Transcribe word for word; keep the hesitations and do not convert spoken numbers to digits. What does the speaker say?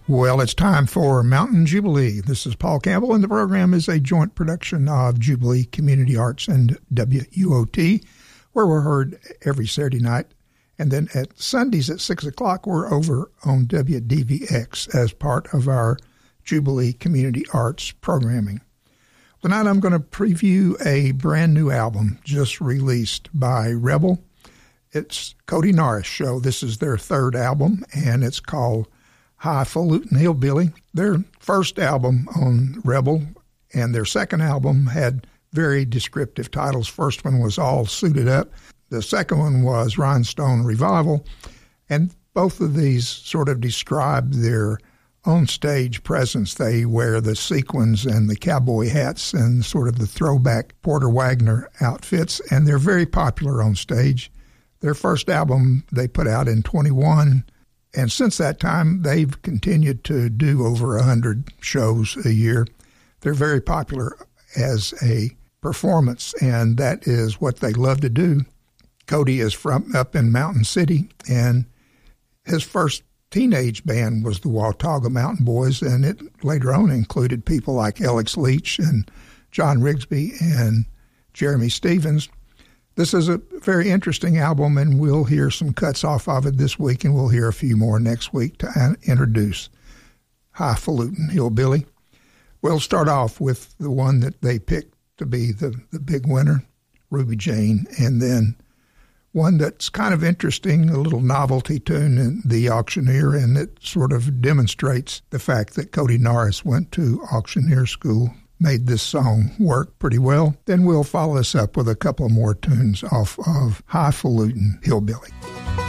Well, it's time for Mountain Jubilee. This is Paul Campbell, and the program is a joint production of Jubilee Community Arts and W U O T, where we're heard every Saturday night. And then at Sundays at six o'clock, we're over on W D V X as part of our Jubilee Community Arts programming. Tonight I'm going to preview a brand new album just released by Rebel. It's Cody Norris Show. This is their third album, and it's called Highfalutin Hillbilly. Their first album on Rebel and their second album had very descriptive titles. First one was All Suited Up. The second one was Rhinestone Revival. And both of these sort of describe their on-stage presence. They wear the sequins and the cowboy hats and sort of the throwback Porter Wagner outfits, and they're very popular on stage. Their first album they put out in twenty-one, and since that time, they've continued to do over one hundred shows a year. They're very popular as a performance, and that is what they love to do. Cody is from up in Mountain City, and his first teenage band was the Watauga Mountain Boys, and it later on included people like Alex Leach and John Rigsby and Jeremy Stevens. This is a very interesting album, and we'll hear some cuts off of it this week, and we'll hear a few more next week to introduce Highfalutin Hillbilly. We'll start off with the one that they picked to be the, the big winner, Ruby Jane, and then one that's kind of interesting, a little novelty tune, in The Auctioneer, and it sort of demonstrates the fact that Cody Norris went to auctioneer school, made this song work pretty well. Then we'll follow this up with a couple more tunes off of Highfalutin Hillbilly.